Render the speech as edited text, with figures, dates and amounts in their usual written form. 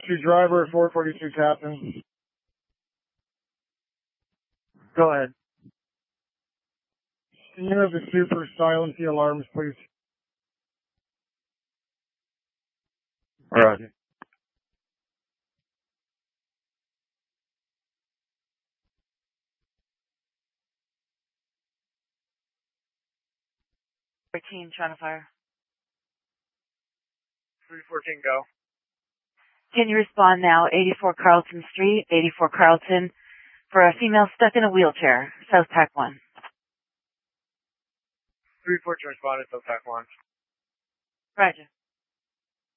To driver, 442 captain. Go ahead. Can you have the super silence the alarms, please? Roger. Trying to fire. 314, go. Can you respond now? 84 Carlton Street, 84 Carlton, for a female stuck in a wheelchair, South Pack 1. 314 responded, South Pack 1. Roger.